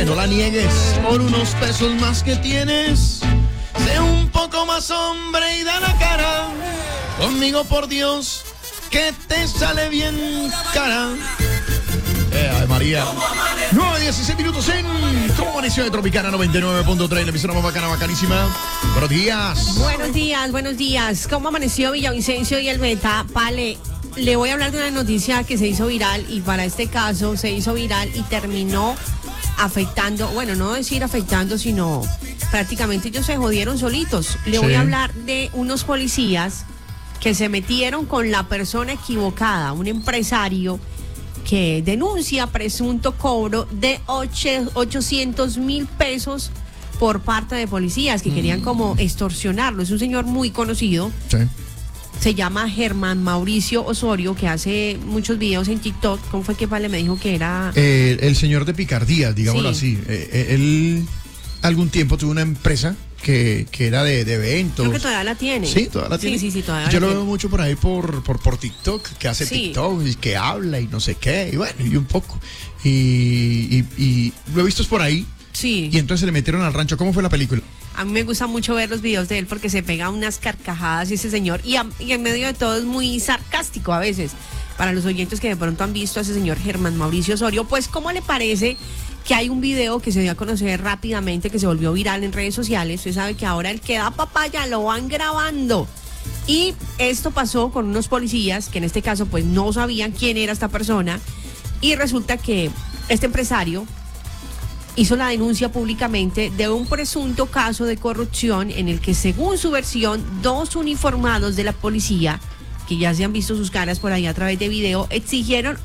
no la niegues. Por unos pesos más que tienes, sé un poco más hombre y da la cara. Conmigo, por Dios, que te sale bien cara. Ay, María. 9:16 minutos en ¿Cómo amaneció de Tropicana 99.3? La emisora más bacana, bacanísima. Buenos días. Buenos días. ¿Cómo amaneció Villavicencio y el Meta? Vale, le voy a hablar de una noticia que se hizo viral y para este caso se hizo viral y terminó afectando, bueno, no decir afectando, sino prácticamente ellos se jodieron solitos. Le voy a hablar de unos policías que se metieron con la persona equivocada, un empresario que denuncia presunto cobro de 800,000 pesos por parte de policías que querían como extorsionarlo. Es un señor muy conocido. Sí. Se llama Germán Mauricio Osorio, que hace muchos videos en TikTok. ¿Cómo fue que Vale me dijo que era? El señor de picardías, digámoslo así. Él algún tiempo tuvo una empresa que era de eventos. Creo que todavía la tiene. Sí, todavía la tiene. Sí, todavía Yo la lo tiene. veo mucho por ahí por TikTok, que hace TikTok y que habla y no sé qué, y bueno, y un poco. Y lo he visto es por ahí. Sí. Y entonces se le metieron al rancho. ¿Cómo fue la película? A mí me gusta mucho ver los videos de él porque se pega unas carcajadas ese señor y en medio de todo es muy sarcástico a veces. Para los oyentes que de pronto han visto a ese señor Germán Mauricio Osorio, pues ¿cómo le parece que hay un video que se dio a conocer rápidamente, que se volvió viral en redes sociales? Usted sabe que ahora el que da papaya lo van grabando. Y esto pasó con unos policías que en este caso pues no sabían quién era esta persona y resulta que este empresario hizo la denuncia públicamente de un presunto caso de corrupción en el que, según su versión, dos uniformados de la policía, que ya se han visto sus caras por ahí a través de video, exigieron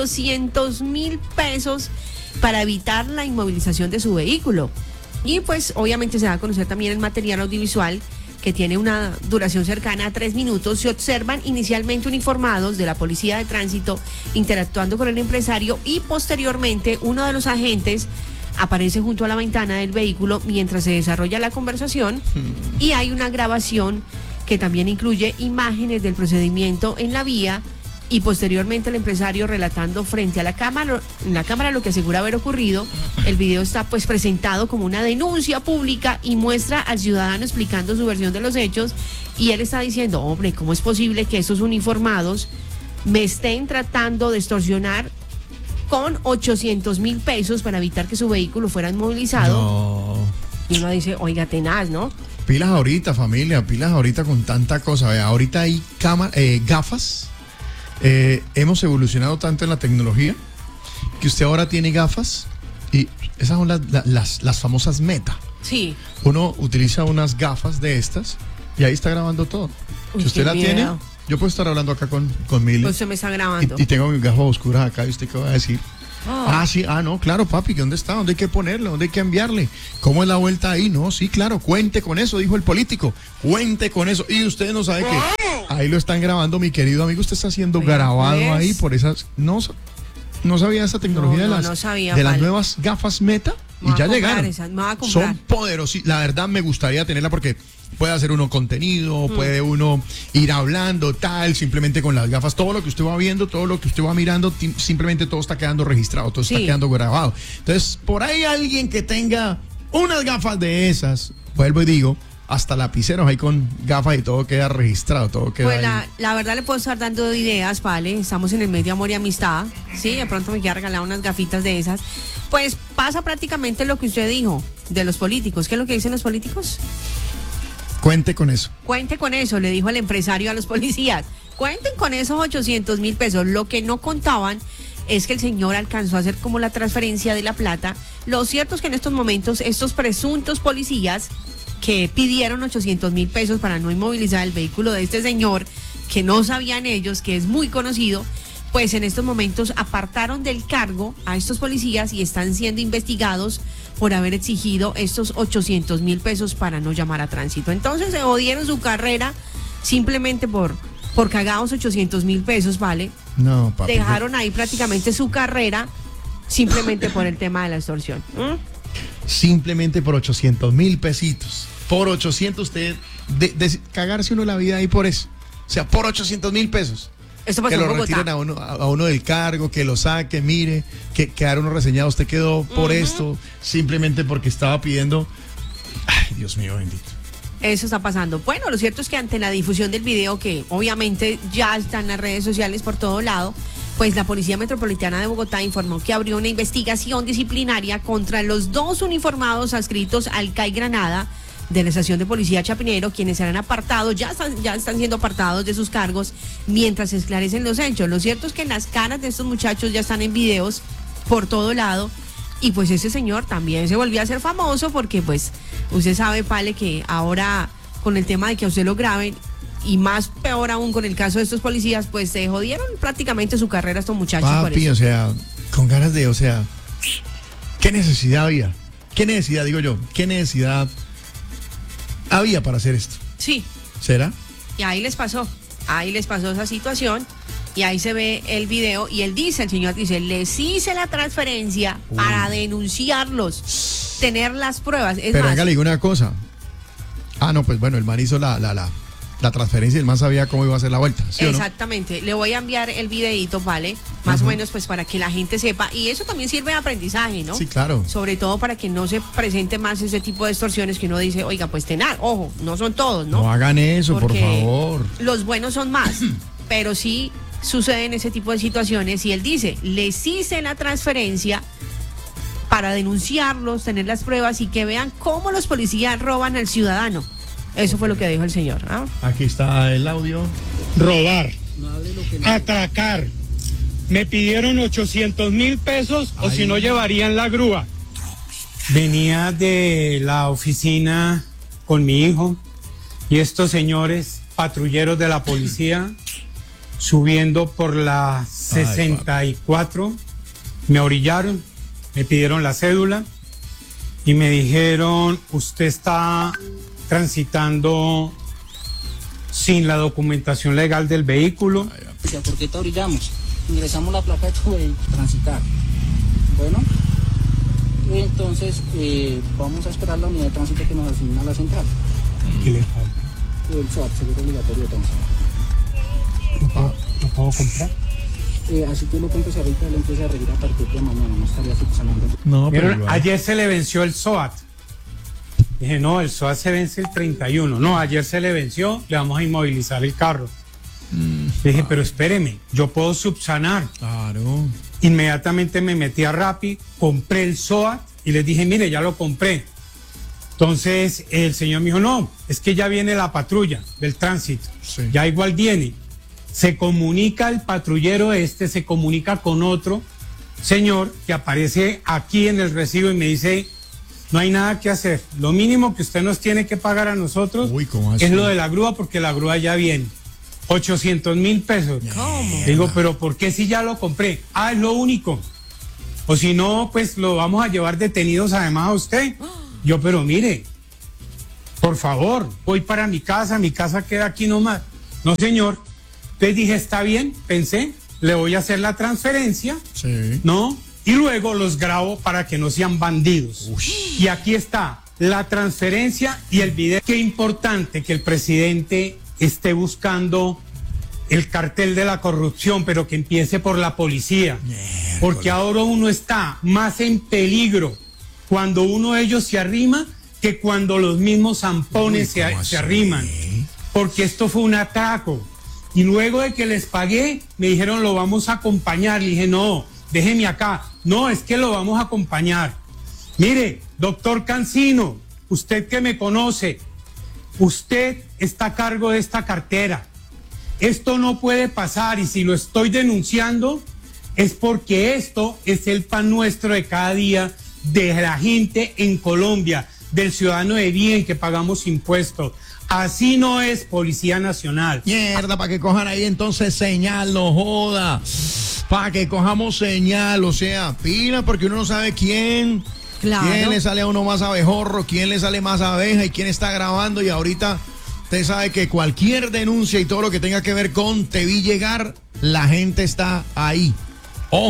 800,000 pesos para evitar la inmovilización de su vehículo. Y pues obviamente se da a conocer también el material audiovisual, que tiene una duración cercana a 3 minutos. Se observan inicialmente uniformados de la policía de tránsito interactuando con el empresario y posteriormente uno de los agentes aparece junto a la ventana del vehículo mientras se desarrolla la conversación y hay una grabación que también incluye imágenes del procedimiento en la vía y posteriormente el empresario relatando frente a la cámara lo que asegura haber ocurrido. El video está pues presentado como una denuncia pública y muestra al ciudadano explicando su versión de los hechos y él está diciendo, hombre, ¿cómo es posible que estos uniformados me estén tratando de extorsionar con 800,000 pesos para evitar que su vehículo fuera inmovilizado? No. Y uno dice, oiga, tenaz, ¿no? Pilas ahorita, familia, pilas ahorita con tanta cosa. Vea, ahorita hay gafas. Hemos evolucionado tanto en la tecnología que usted ahora tiene gafas y esas son las famosas Meta. Sí. Uno utiliza unas gafas de estas y ahí está grabando todo. Uy, Si usted qué la tiene, miedo. yo puedo estar hablando acá con Mili. Pues se me está grabando. Y tengo mis gafas oscuras acá y usted qué va a decir. Oh. Sí, no, claro, papi, ¿dónde está? ¿Dónde hay que ponerle? ¿Dónde hay que enviarle? ¿Cómo es la vuelta ahí? No, sí, claro, cuente con eso, dijo el político. Cuente con eso. Y usted no sabe que ahí lo están grabando, mi querido amigo. Usted está siendo grabado ¿ves? ahí por esas. No sabía esa tecnología No sabía, de las vale. nuevas gafas Meta. Me Y voy ya a comprar llegaron. esas, me voy a comprar. Son poderosas. La verdad me gustaría tenerla porque puede hacer uno contenido, puede uno ir hablando, tal, simplemente con las gafas. Todo lo que usted va viendo, todo lo que usted va mirando, simplemente todo está quedando registrado, todo está quedando grabado. Entonces, por ahí alguien que tenga unas gafas de esas, vuelvo y digo, hasta lapiceros ahí con gafas y todo queda registrado, todo queda Pues ahí. la verdad le puedo estar dando ideas, ¿vale? Estamos en el mes de amor y amistad, ¿sí? De pronto me quiera regalar unas gafitas de esas. Pues pasa prácticamente lo que usted dijo de los políticos. ¿Qué es lo que dicen los políticos? Cuente con eso. Cuente con eso, le dijo el empresario a los policías. Cuenten con esos 800,000 pesos. Lo que no contaban es que el señor alcanzó a hacer como la transferencia de la plata. Lo cierto es que en estos momentos estos presuntos policías que pidieron 800,000 pesos para no inmovilizar el vehículo de este señor, que no sabían ellos, que es muy conocido, pues en estos momentos apartaron del cargo a estos policías y están siendo investigados por haber exigido estos 800,000 pesos para no llamar a tránsito. Entonces se jodieron su carrera simplemente por cagados 800,000 pesos, ¿vale? No, papi. Dejaron ahí prácticamente su carrera simplemente por el tema de la extorsión. Simplemente por 800,000 pesitos. Por 800 usted, cagarse uno la vida ahí por eso. O sea, por 800,000 pesos. Esto pasó que en lo Bogotá. retiren a uno del cargo, que lo saque, mire, que quedar uno reseñado, usted quedó por esto, simplemente porque estaba pidiendo. Ay, Dios mío bendito. Eso está pasando. Bueno, lo cierto es que ante la difusión del video, que obviamente ya está en las redes sociales por todo lado, pues la Policía Metropolitana de Bogotá informó que abrió una investigación disciplinaria contra los 2 uniformados adscritos al CAI Granada de la estación de policía Chapinero, quienes serán apartados, ya están siendo apartados de sus cargos mientras se esclarecen los hechos. Lo cierto es que las caras de estos muchachos ya están en videos por todo lado, y pues ese señor también se volvió a hacer famoso porque pues usted sabe, Pale, que ahora con el tema de que a usted lo graben, y más peor aún con el caso de estos policías, pues se jodieron prácticamente su carrera estos muchachos. Papi, por eso. o sea, con ganas de, o sea, ¿qué necesidad había? ¿Qué necesidad, digo yo, qué necesidad había para hacer esto? Sí. ¿Será? Y ahí les pasó esa situación, y ahí se ve el video, y él dice, el señor dice, les hice la transferencia para denunciarlos, tener las pruebas. Es Pero más, venga, le digo una cosa. Ah, no, pues bueno, el man hizo la transferencia y el man sabía cómo iba a hacer la vuelta, ¿sí o no? exactamente, le voy a enviar el videito, ¿vale? Más o menos pues para que la gente sepa, y eso también sirve de aprendizaje, ¿no? Sí, claro. Sobre todo para que no se presente más ese tipo de extorsiones que uno dice, oiga, pues tenar, ojo, no son todos, ¿no? No hagan eso, por Porque favor. los buenos son más, pero sí suceden ese tipo de situaciones, y él dice, les hice la transferencia para denunciarlos, tener las pruebas y que vean cómo los policías roban al ciudadano. Eso fue lo que dijo el señor, ¿ah? Aquí está el audio. Robar, atracar. Me pidieron 800.000 pesos o si no llevarían la grúa. Venía de la oficina con mi hijo y estos señores patrulleros de la policía subiendo por la 64 me orillaron, me pidieron la cédula y me dijeron, usted está transitando sin la documentación legal del vehículo. ¿Por qué te orillamos? Ingresamos la placa de tu vehículo, transitar. Bueno, entonces vamos a esperar la unidad de tránsito que nos asigna la central. ¿Qué le falta? El SOAT, seguro obligatorio de tránsito. ¿Lo puedo comprar? Así que lo compres ahorita, lo empieza a regir a partir de mañana, no estaría subsanando. No, pero Vieron, igual. ayer se le venció el SOAT. Dije, no, el SOAT se vence el 31. No, ayer se le venció, le vamos a inmovilizar el carro. Dije, pero espéreme, yo puedo subsanar. Claro. Inmediatamente me metí a Rappi, compré el SOAT y les dije, mire, ya lo compré. Entonces el señor me dijo, no, es que ya viene la patrulla del tránsito. Sí. Ya igual viene. Se comunica el patrullero se comunica con otro señor que aparece aquí en el recibo y me dice, no hay nada que hacer. Lo mínimo que usted nos tiene que pagar a nosotros Uy, ¿cómo así? es lo de la grúa, porque la grúa ya viene. 800.000 pesos. ¿Cómo? Digo, pero ¿por qué si ya lo compré? Ah, es lo único. O si no, pues lo vamos a llevar detenidos además a usted. Yo, pero mire, por favor, voy para mi casa queda aquí nomás. No, señor. Entonces dije, está bien, pensé, le voy a hacer la transferencia, Sí. ¿no? Y luego los grabo para que no sean bandidos. Y aquí está la transferencia y el video. Qué importante que el presidente esté buscando el cartel de la corrupción, pero que empiece por la policía. Porque ahora uno está más en peligro cuando uno de ellos se arrima que cuando los mismos zampones Uy, ¿cómo se así? arriman. Porque esto fue un atraco. Y luego de que les pagué, me dijeron, lo vamos a acompañar. Le dije, no, déjeme acá. No, es que lo vamos a acompañar. Mire, doctor Cancino, usted que me conoce, usted está a cargo de esta cartera. Esto no puede pasar, y si lo estoy denunciando es porque esto es el pan nuestro de cada día de la gente en Colombia, del ciudadano de bien que pagamos impuestos. Así no es Policía Nacional. Mierda, para que cojan ahí entonces señal, no joda. Para que cojamos señal, o sea, pila, porque uno no sabe quién Claro. le sale a uno más abejorro, quién le sale más abeja y quién está grabando. Y ahorita usted sabe que cualquier denuncia y todo lo que tenga que ver con Te Vi Llegar, la gente está ahí. Ojo,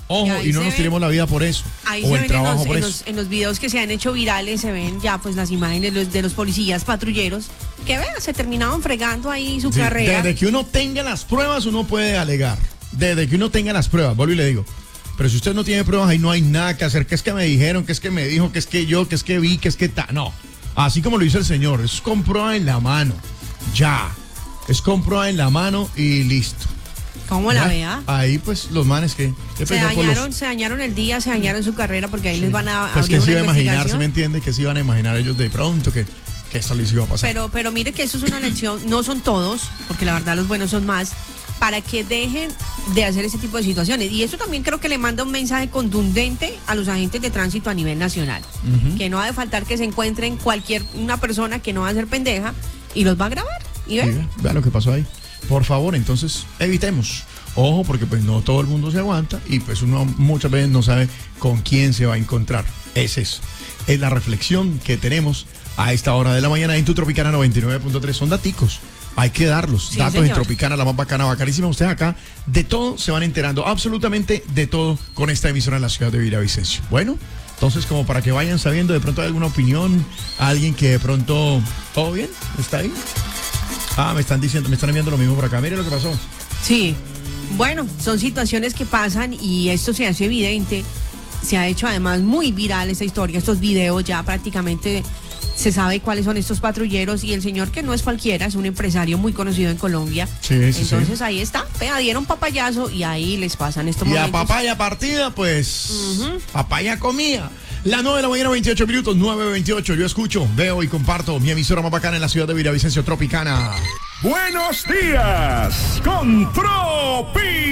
Ojo, y no nos tiremos la vida por eso. Ahí o se el ven trabajo por eso. en los videos que se han hecho virales, se ven ya pues las imágenes de los policías patrulleros que vean, se terminaban fregando ahí su Sí, carrera. desde que uno tenga las pruebas, uno puede alegar. Desde que uno tenga las pruebas, vuelvo y le digo. Pero si usted no tiene pruebas, ahí no hay nada que hacer. Que es que me dijeron, que es que me dijo, que es que yo, que es que vi, que es que no. Así como lo hizo el señor, es con prueba en la mano. Ya. Es con prueba en la mano y listo. ¿Cómo la ¿Ya? vea? Ahí pues los manes que Se dañaron el día, se dañaron su carrera porque ahí les van a pues abrir que se una iba a imaginar, investigación. ¿se me entiende? Que se iban a imaginar ellos de pronto que esto les iba a pasar. Pero mire que eso es una lección, no son todos, porque la verdad los buenos son más, para que dejen de hacer ese tipo de situaciones. Y eso también creo que le manda un mensaje contundente a los agentes de tránsito a nivel nacional. Que no ha de faltar que se encuentren una persona que no va a ser pendeja y los va a grabar. Y ve. Vea lo que pasó ahí. Por favor, entonces evitemos. Ojo, porque pues no todo el mundo se aguanta y pues uno muchas veces no sabe con quién se va a encontrar. Es eso. Es la reflexión que tenemos a esta hora de la mañana en tu Tropicana 99.3. Son daticos. Hay que darlos. Sí, datos señor. en Tropicana, la más bacana, bacanísima. Ustedes acá de todo se van enterando, absolutamente de todo con esta emisora en la ciudad de Villavicencio. Bueno, entonces como para que vayan sabiendo, de pronto hay alguna opinión, alguien que de pronto, ¿todo bien? ¿Está ahí? Me están enviando lo mismo por acá. Mire lo que pasó. Sí. Bueno, son situaciones que pasan y esto se hace evidente. Se ha hecho además muy viral esta historia, estos videos ya prácticamente se sabe cuáles son estos patrulleros y el señor que no es cualquiera, es un empresario muy conocido en Colombia. Sí, sí, entonces sí. Ahí está, vea, dieron papayazo y ahí les pasan estos Y momentos. a papaya partida, pues, papaya comía. La 9 de la mañana, 28 minutos, 9:28. Yo escucho, veo y comparto mi emisora más bacana en la ciudad de Villavicencio, Tropicana. Buenos días con Tropi.